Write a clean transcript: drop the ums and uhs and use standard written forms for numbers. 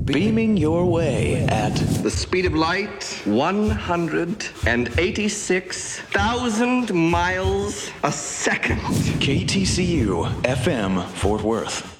Beaming your way at the speed of light, 186,000 miles a second. KTCU FM Fort Worth.